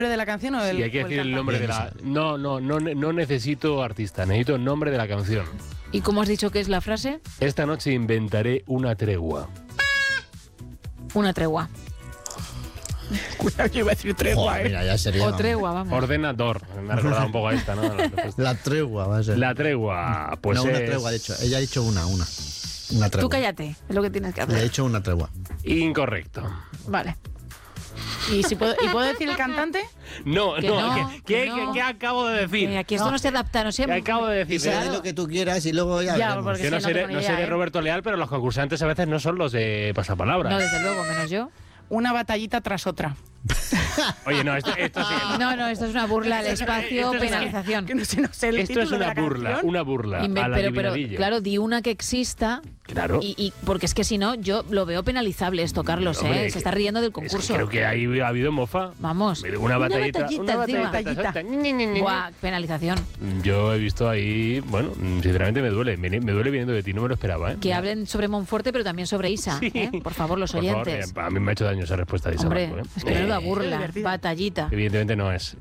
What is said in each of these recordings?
de la canción o el Sí, hay que decir el nombre de la... cantante? No necesito artista, necesito el nombre de la canción. ¿Y cómo has dicho que es la frase? Esta noche inventaré una tregua. Una tregua. Cuidado, yo iba a decir tregua, Joder, mira, ya sería. O tregua, vamos. Ordenador. Me ha recordado un poco a esta, ¿no? La tregua va a ser. La tregua, pues no, una es... tregua, de hecho. Ella ha dicho una tregua. Tú cállate, es lo que tienes que Le he hacer. dicho una tregua. Incorrecto. Vale. ¿Y puedo decir el cantante? No, Que no, ¿qué no. ¿qué acabo de decir? Aquí esto no se adapta, no sé. ¿Qué acabo de Y decir? sé lo que tú quieras y luego ya Ya, veremos. porque- Yo sí, no no seré, tengo ni no idea, seré ¿eh? Roberto Leal, pero los concursantes a veces no son los de pasapalabra. No, desde luego, menos yo. Una batallita tras otra. Oye, no, esto sí. No, esto es una burla al espacio, esto es- penalización. Que no sé el Esto título es de una la burla, canción. una burla a la Pero, adivinadilla. claro, di una que exista. Claro. Y porque es que si no, yo lo veo penalizable esto, Carlos, Hombre, Se está riendo del Es que concurso. creo que ahí ha habido mofa. Vamos. Una batallita. batallita. Buah, penalización. Yo he visto ahí, bueno, sinceramente me duele viniendo de ti, no me lo esperaba, ¿eh? Que hablen sobre Monforte, pero también sobre Isa, Sí. Por favor, los Por favor, oyentes. a mí me ha hecho daño esa respuesta de Isa Hombre, Marco, ¿eh? es que menuda burla, divertida. batallita. Evidentemente no es.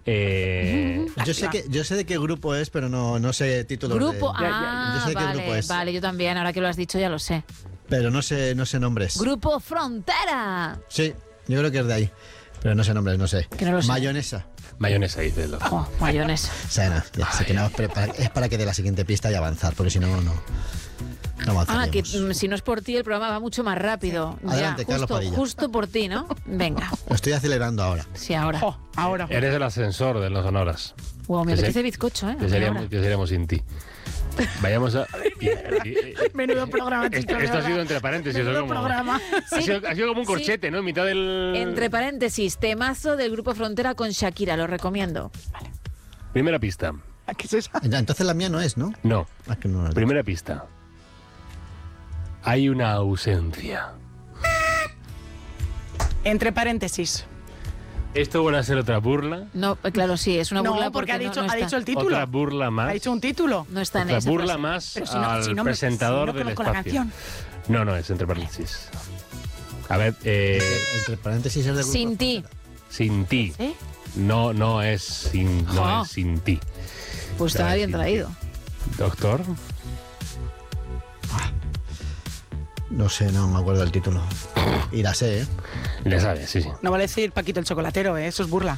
Yo sé de qué grupo es, pero no sé títulos. Grupo, de, yo sé de qué vale, grupo es. vale, yo también, ahora que lo has dicho ya lo sé. Pero no sé nombres. Grupo Frontera. Sí, yo creo que es de ahí. Pero no sé nombres, no sé. Que no lo sé. Mayonesa. Mayonesa, dice el doctor. Oh, mayonesa. Sana, ya sé que no, es para que dé la siguiente pista y avanzar, porque si no avanzaríamos. Que si no es por ti, el programa va mucho más rápido. Adelante, Carlos Padilla. Justo por ti, ¿no? Venga, Lo estoy acelerando ahora. sí, ahora. Jo, ahora. Eres el ascensor de los sonoras. Wow, me Que apetece se- bizcocho, ¿eh? Que seríamos sin ti. Vayamos a... Menudo programa, Esto, chicos. esto ha de sido verdad. entre paréntesis. Menudo ¿no? Como- programa. ha sido como un Sí. corchete, ¿no? En mitad del... Entre paréntesis, temazo del Grupo Frontera con Shakira, lo recomiendo. Primera pista. ¿Qué es esa? Entonces la mía no es, ¿no? No. Ah, que no es. Primera pista. Hay una ausencia. Entre paréntesis. Esto van a ser otra burla. No, claro, sí, es una burla No, porque ha no- dicho, no ha está. dicho el título. Otra burla más. Ha dicho un título. No está en Otra esa burla frase. más Pero al presentador no del conozco espacio. la canción. No, es entre paréntesis. A ver, Entre paréntesis es de grupo. Sin ti. sin ti. ¿Eh? No es sin, no Jo. es sin ti. Pues estaba Ya, bien sin traído. ti. Doctor, No sé, no me acuerdo del título. Y la sé, ¿eh? le sabes, sí. No vale decir Paquito el chocolatero, ¿eh? Eso es burla.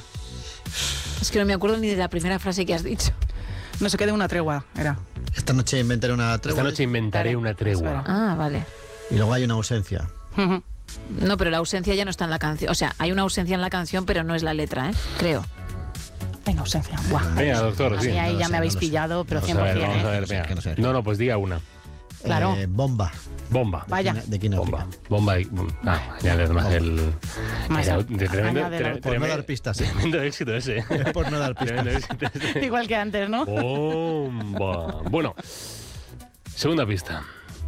Es que no me acuerdo ni de la primera frase que has dicho. No se quede una tregua, era. Esta noche inventaré una tregua. Esta noche inventaré Claro, una tregua. espera. Ah, vale. Y luego hay una ausencia. No, pero la ausencia ya no está en la canción. O sea, hay una ausencia en la canción, pero no es la letra, ¿eh? Creo. Venga, ausencia. Buah. Venga, doctor, sí. Sí, ahí no lo ya sé, me habéis no lo sé. pillado, pero Vamos a 100%, Vamos a ver, ¿eh? vamos a ver, No sé, venga. que no sé. No, pues diga una. Claro. Bomba. Bomba. Vaya. De Kinaófrica. Bomba. Añades más el... Más era el- de tremendo, añádelo. Por no dar pistas, ¿eh? Tremendo éxito ese. Por no dar pistas. Tremendo éxito ese. Igual que antes, ¿no? Bomba. Bueno, segunda pista.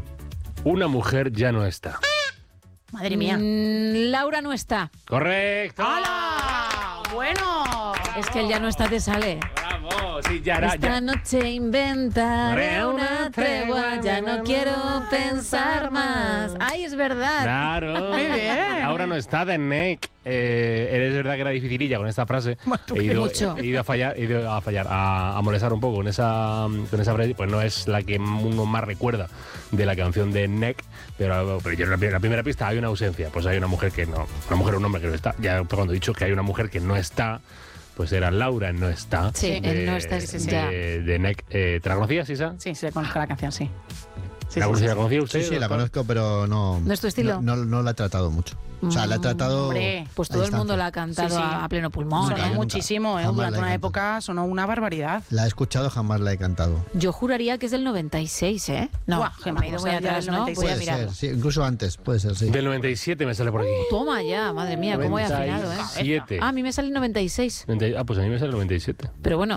Una mujer ya no está. Madre mía. Laura no está. Correcto. ¡Hala! Bueno. Es que él ya no está, te sale. Bravo. Sí, ya era. Esta noche inventaré una tregua, ya no quiero pensar más. ¡Ay, es verdad! Claro. Muy bien. Ahora no está de Nick. Es verdad que era dificililla con esta frase. ¿Tú He ido, mucho? he ido a fallar, a molestar un poco con esa frase. Pues no es la que uno más recuerda de la canción de Nick. Pero yo en la primera pista hay una ausencia. Pues hay una mujer que no. Una mujer o un hombre que no está. Ya cuando he dicho que hay una mujer que no está. Pues era Laura no está. Sí, él no está, sí, sí. ya. De Nick. ¿Te la conocías, Isa? Sí, sí, conozco la canción, sí. Sí, ¿La sí, sí. conocía usted? Sí, la doctor? conozco, pero no. ¿No es tu estilo? No la he tratado mucho. O sea, la he tratado. Hombre, Pues a todo el mundo distancia. la ha cantado Sí, sí. a pleno pulmón. Sonó yo nunca. muchísimo, Jamás durante la he una cantado. época sonó una barbaridad. La he escuchado, jamás la he cantado. Yo juraría que es del 96, ¿eh? No, Buah, que me he ido muy vamos a ver, atrás, del ¿no? 96. Voy a Puede mirarlo. ser, sí, incluso antes, puede ser, sí. Del 97 me sale por aquí. Toma ya, madre mía, cómo he afinado, ¿eh? 97. Ah, a mí me sale el 96. Pues a mí me sale el 97. Pero bueno,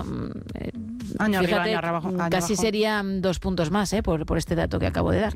Año arriba, fíjate, año abajo. año casi abajo. serían 2 puntos más, ¿eh? Por este dato que acabo de dar.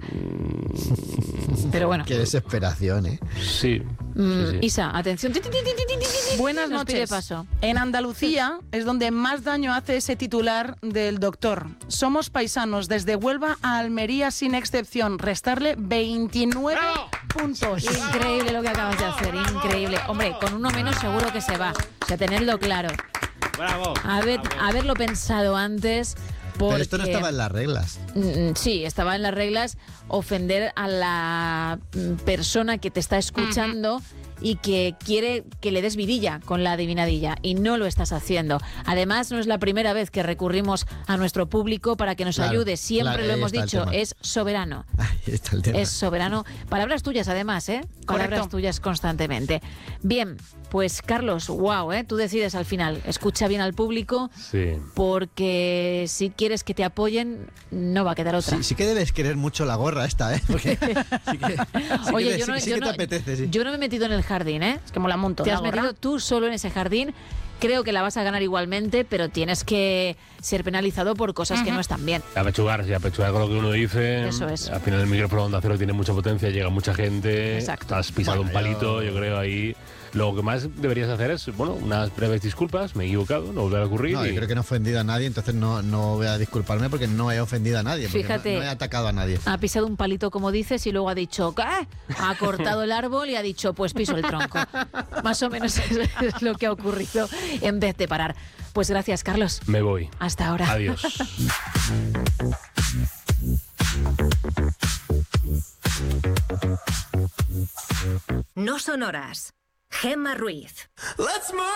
Pero bueno. Qué desesperación, ¿eh? Sí. sí. Isa, atención. Buenas Nos pide noches. paso. En Andalucía es donde más daño hace ese titular del doctor. Somos paisanos desde Huelva a Almería sin excepción. Restarle 29 puntos. Increíble lo que acabas de hacer, increíble. Hombre, con uno menos seguro que se va. O sea, tenedlo claro. Bravo. Haberlo pensado antes. Porque, Pero esto no estaba en las reglas. Sí, estaba en las reglas ofender a la persona que te está escuchando y que quiere que le des vidilla con la adivinadilla, y no lo estás haciendo. Además, no es la primera vez que recurrimos a nuestro público para que nos ayude. Siempre lo hemos dicho, es soberano. Ahí está el tema. Es soberano. Palabras tuyas, además, ¿eh? Palabras Correcto. tuyas constantemente. Bien, pues Carlos, wow, tú decides al final. Escucha bien al público, Sí. porque si quieres que te apoyen, no va a quedar otra. Sí que debes querer mucho la gorra esta, ¿eh? Porque Oye, sí que te apetece, sí. yo no me he metido en el jardín, ¿eh? Es que mola un montón. Te la has gorra. metido tú solo en ese jardín. Creo que la vas a ganar igualmente, pero tienes que ser penalizado por cosas que no están bien. Apechugar con lo que uno dice. Eso es. Al final el micrófono de Onda Cero tiene mucha potencia, llega mucha gente. Exacto. Has pisado un palito, yo creo, ahí. Lo que más deberías hacer es, bueno, unas breves disculpas, me he equivocado, no volverá a ocurrir. No, yo creo que no he ofendido a nadie, entonces no voy a disculparme porque no he ofendido a nadie. Porque Fíjate. no he atacado a nadie. Ha pisado un palito, como dices, y luego ha dicho, ¿qué? Ha cortado el árbol y ha dicho, pues piso el tronco. Más o menos es lo que ha ocurrido en vez de parar. Pues gracias, Carlos. Me voy. Hasta ahora. Adiós. No son horas. Gemma Ruiz.